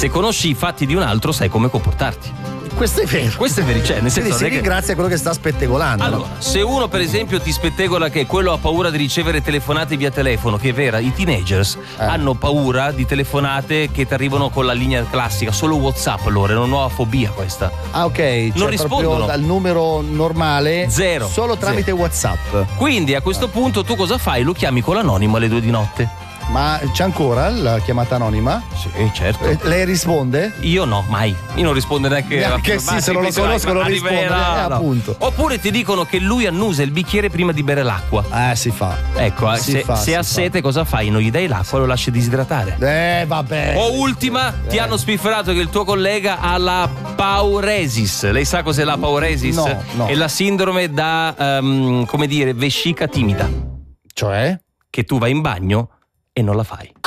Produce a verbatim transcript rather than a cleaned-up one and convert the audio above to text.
Se conosci i fatti di un altro sai come comportarti. Questo è vero. Questo è vero, cioè, nel senso, Quindi si non è che- ringrazia quello che sta spettegolando. Allora, se uno per esempio ti spettegola che quello ha paura di ricevere telefonate via telefono, che è vera, i teenagers Eh. hanno paura di telefonate che ti arrivano con la linea classica, solo WhatsApp loro, è una nuova fobia questa. Ah, ok, cioè Non rispondono. proprio dal numero normale Zero. solo tramite Zero. WhatsApp. Quindi a questo punto tu cosa fai? Lo chiami con l'anonimo alle due di notte. Ma c'è ancora la chiamata anonima? Sì, certo. Eh, Lei risponde? Io no, mai. Io non rispondo neanche Neanche a sì, se non lo conosco non rispondo, eh, appunto. Oppure ti dicono che lui annusa il bicchiere prima di bere l'acqua. Eh, si fa. Ecco, eh, Si se, fa, se si ha fa. sete cosa fai? Non gli dai l'acqua, lo lasci disidratare. Eh, vabbè. O ultima, ti Eh. hanno spifferato che il tuo collega ha la pauresis. Lei sa cos'è la pauresis? No, no. È la sindrome da, ehm, come dire, vescica timida. Cioè? Che tu vai in bagno e non la fai.